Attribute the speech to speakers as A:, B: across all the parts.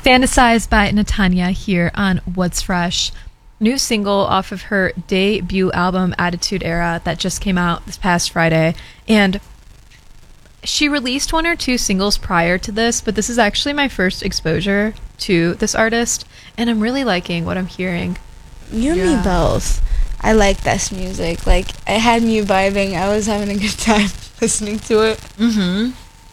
A: Fantasized by Natanya here on What's Fresh. New single off of her debut album Attitude Era that just came out this past Friday. And she released one or two singles prior to this, but this is actually my first exposure to this artist, and I'm really liking what I'm hearing.
B: You and me both. I like this music. Like, it had me vibing. I was having a good time listening to it.
A: Mm-hmm.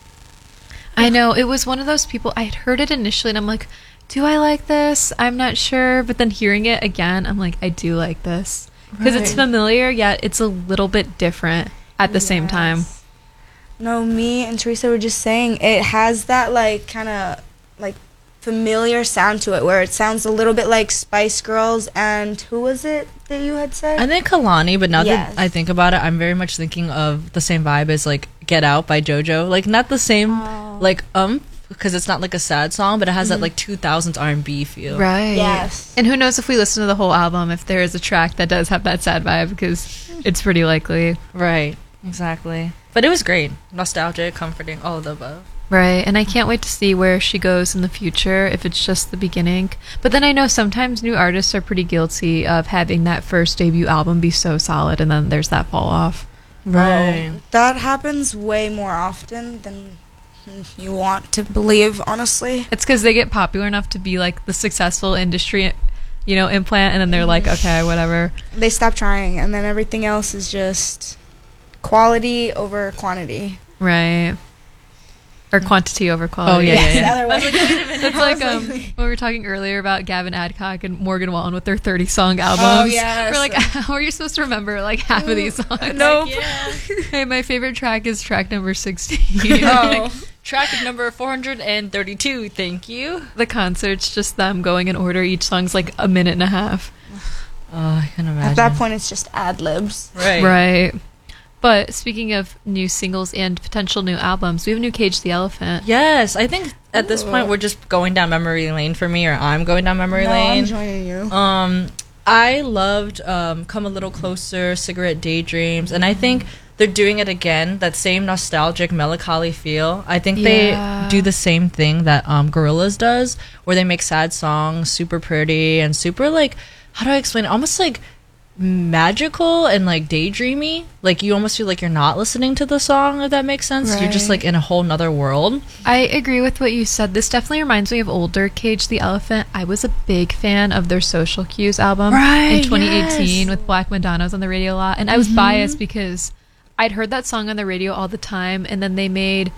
A: I know, it was one of those people, I had heard it initially and I'm like, do I like this? I'm not sure. But then hearing it again, I'm like, I do like this. Because it's familiar, yet it's a little bit different at the same time.
B: No, me and Teresa were just saying it has that, like, kind of, like, familiar sound to it where it sounds a little bit like Spice Girls and who was it that you had said?
C: I think Kalani, but now that I think about it, I'm very much thinking of the same vibe as like Get Out by JoJo. Like not the same like because it's not like a sad song, but it has that like 2000s R&B feel.
A: Right.
B: Yes.
A: And who knows if we listen to the whole album if there is a track that does have that sad vibe, because it's pretty likely.
C: Right. Exactly. But it was great. Nostalgic, comforting, all of the above.
A: Right, and I can't wait to see where she goes in the future, if it's just the beginning. But then I know sometimes new artists are pretty guilty of having that first debut album be so solid, and then there's that fall off.
C: Right.
B: That happens way more often than you want to believe, honestly.
A: It's because they get popular enough to be like the successful industry, implant, and then they're like, okay, whatever.
B: They stop trying, and then everything else is just quality over quantity.
A: Right. Or quantity over quality.
C: Oh, yeah.
A: That's like when we were talking earlier about Gavin Adcock and Morgan Wallen with their 30-song albums.
B: Oh, yes.
A: We're like, how are you supposed to remember like half of these songs?
B: Nope.
A: Hey, my favorite track is track number 16.
C: Track number 432, thank you.
A: The concert's just them going in order. Each song's like a minute and a half.
C: Oh, I can imagine.
B: At that point, it's just ad-libs.
A: Right. But speaking of new singles and potential new albums, we have a new Cage the Elephant.
C: Yes, I think at this point we're just going down memory lane for me, or I'm going down memory lane.
B: I'm joining you.
C: I loved Come a Little Closer, Cigarette Daydreams, and I think they're doing it again, that same nostalgic, melancholy feel. I think they do the same thing that Gorillaz does, where they make sad songs super pretty and super, like, how do I explain it? Almost like magical and like daydreamy. Like you almost feel like you're not listening to the song, if that makes sense. You're just like in a whole nother world.
A: I agree with what you said. This definitely reminds me of older Cage the Elephant. I was a big fan of their Social Cues album in 2018 with Black Madonna's on the radio a lot, and I was biased because I'd heard that song on the radio all the time, and then they made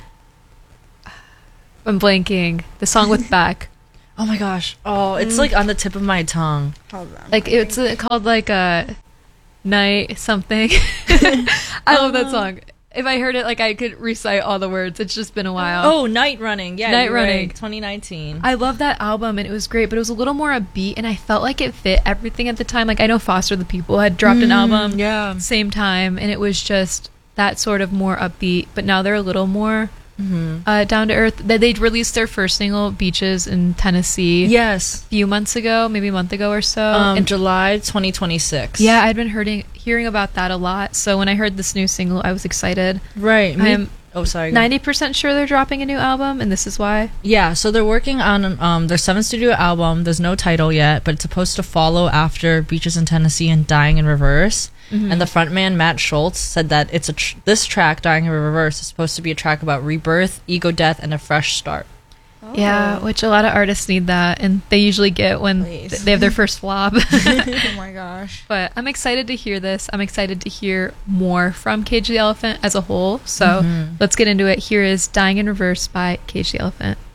A: I'm blanking the song with Beck.
C: Oh my gosh. Oh, it's like on the tip of my tongue.
B: Hold on.
A: Like it's called like a night something. I love that song. If I heard it, like I could recite all the words. It's just been a while.
C: Oh, Night Running. Yeah,
A: Night Running.
C: Right. 2019.
A: I love that album and it was great, but it was a little more upbeat and I felt like it fit everything at the time. Like I know Foster the People had dropped an album same time, and it was just that sort of more upbeat, but now they're a little more down to earth. They'd released their first single, Beaches in Tennessee, a few months ago, maybe a month ago or so,
C: in July 2026.
A: Yeah, I'd been hearing about that a lot, so when I heard this new single I was excited.
C: Right.
A: I'm
C: 90%
A: sure they're dropping a new album, and this is why.
C: Yeah, so they're working on their 7th studio album. There's no title yet, but it's supposed to follow after Beaches in Tennessee and Dying in Reverse. And the frontman Matt Schultz said that it's this track, Dying in Reverse, is supposed to be a track about rebirth, ego death, and a fresh start.
A: Yeah, which a lot of artists need that, and they usually get when they have their first flop.
B: Oh my gosh.
A: But I'm excited to hear this. I'm excited to hear more from Cage the Elephant as a whole. So let's get into it. Here is Dying in Reverse by Cage the Elephant.